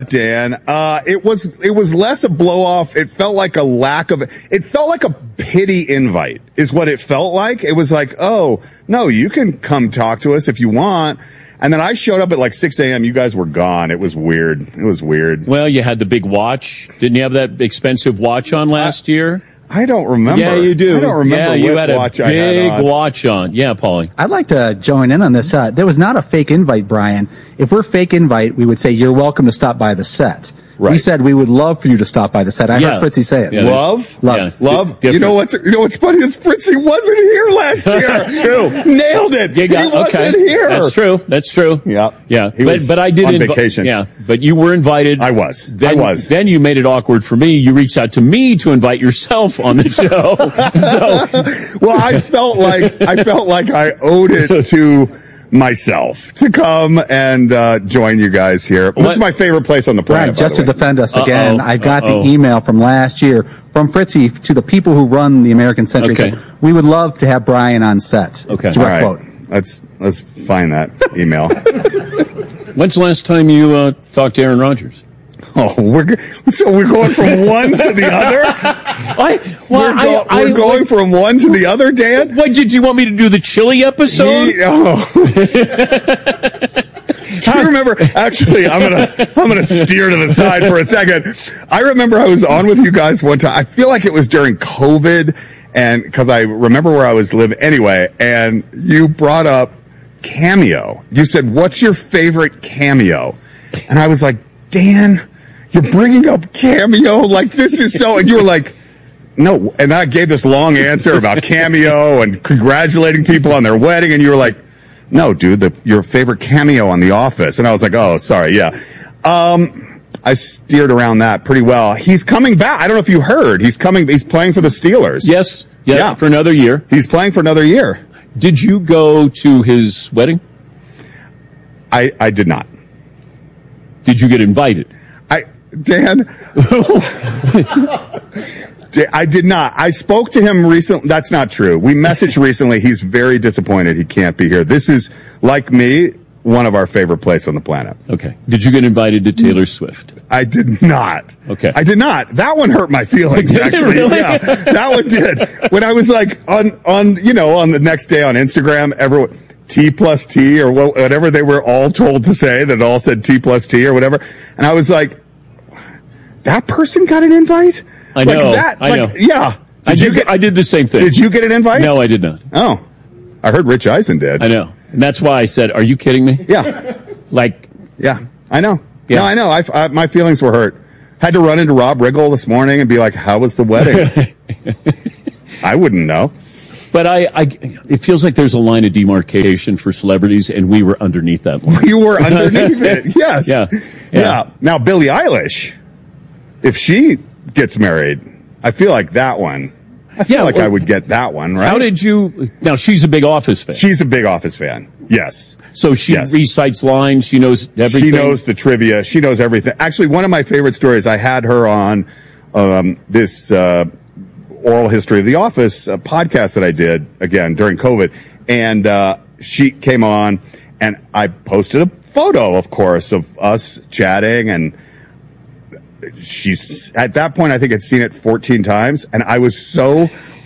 Dan. It was less a blow off. It felt like it felt like a pity invite is what it felt like. It was like, oh, no, you can come talk to us if you want. And then I showed up at like 6 a.m. You guys were gone. It was weird. Well, you had the big watch. Didn't you have that expensive watch on last year? I don't remember. Yeah, you do. I don't remember you what had watch a I had big on. watch on. Yeah, Paulie. I'd like to join in on this. There was not a fake invite, Brian. If we're fake invite, we would say you're welcome to stop by the set. Right. We said we would love for you to stop by the set. I heard Fritzy say it. Yeah. Love. Yeah. You know what's funny is Fritzy wasn't here last year. That's true. Nailed it. He wasn't here. That's true. Yeah. Yeah. He was but I did on vacation. Yeah. But you were invited. I was. Then you made it awkward for me. You reached out to me to invite yourself on the show. Well, I felt like I owed it to myself to come and join you guys here. This is my favorite place on the planet. Right, just to defend us again, I got the email from last year from Fritzy to the people who run the American Century. Okay. Said, we would love to have Brian on set. Okay. Direct All right. quote. Let's find that email. When's the last time you talked to Aaron Rodgers? Oh, we're going from one to the other. We're going from one to the other, Dan. What did you want me to do? The chili episode? Do you remember? Actually, I'm gonna steer to the side for a second. I remember I was on with you guys one time. I feel like it was during COVID, and because I remember where I was living anyway. And you brought up Cameo. You said, "What's your favorite Cameo?" And I was like, Dan, you're bringing up Cameo like this is so, and you were like, no. And I gave this long answer about Cameo and congratulating people on their wedding, and you were like, no, dude, your favorite Cameo on The Office. And I was like, oh, sorry, yeah. I steered around that pretty well. He's coming back. I don't know if you heard. He's playing for the Steelers. Yes. Yeah. For another year. He's playing for another year. Did you go to his wedding? I did not. Did you get invited? Dan, I did not. I spoke to him recently. That's not true. We messaged recently. He's very disappointed he can't be here. This is, like me, one of our favorite places on the planet. Okay. Did you get invited to Taylor Swift? I did not. Okay. I did not. That one hurt my feelings, actually. Really? Yeah, that one did. When I was like on the next day on Instagram, everyone, T+T or whatever they were all told to say, that all said T+T or whatever. And I was like, that person got an invite? I know. Like that? I know. Yeah. I did the same thing. Did you get an invite? No, I did not. Oh. I heard Rich Eisen did. I know. And that's why I said, are you kidding me? Yeah. Yeah, I know. Yeah. No, I know. My feelings were hurt. Had to run into Rob Riggle this morning and be like, how was the wedding? I wouldn't know. But it feels like there's a line of demarcation for celebrities, and we were underneath that line. We were underneath it. Yes. Yeah. Now, Billie Eilish, if she gets married, I feel like that one. I would get that one, right? How did you? Now, she's a big Office fan. She's a big Office fan. Yes. So she recites lines. She knows everything. She knows the trivia. She knows everything. Actually, one of my favorite stories, I had her on this oral history of The Office podcast that I did, again, during COVID. And she came on, and I posted a photo, of course, of us chatting. And she's, at that point, I think I'd seen it 14 times. And I was so...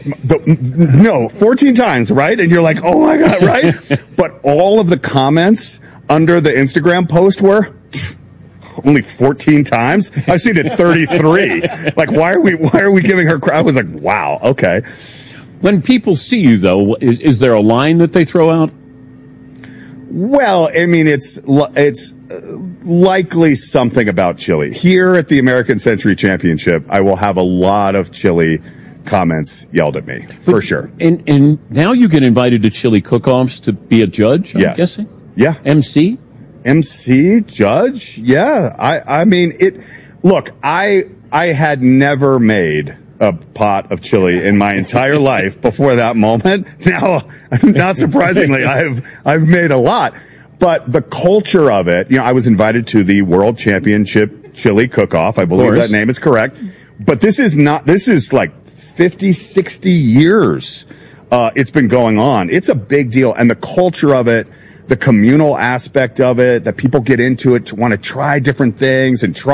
14 times, right? And you're like, oh my God, right? But all of the comments under the Instagram post were only 14 times. I've seen it 33. Like, why are we giving her credit? I was like, wow, okay. When people see you, though, is there a line that they throw out? Well, I mean, it's likely something about chili. Here at the American Century Championship, I will have a lot of chili comments yelled at me, for sure. And now you get invited to chili cook-offs to be a judge, I'm guessing? Yeah. MC, judge? Yeah. I mean, look, I had never made a pot of chili in my entire life before that moment. Now, not surprisingly, I've made a lot. But the culture of it, I was invited to the World Championship Chili Cook-Off. I believe that name is correct. But this is like 50, 60 years it's been going on. It's a big deal. And the culture of it, the communal aspect of it, that people get into it to want to try different things and try